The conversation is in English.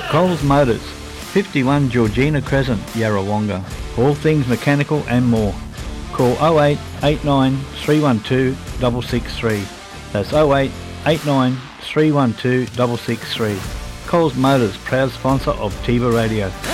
Coles Motors, 51 Georgina Crescent, Yarrawonga. All things mechanical and more. Call 0889 312 663. That's 0889 312 663. Coles Motors, proud sponsor of Tiba Radio.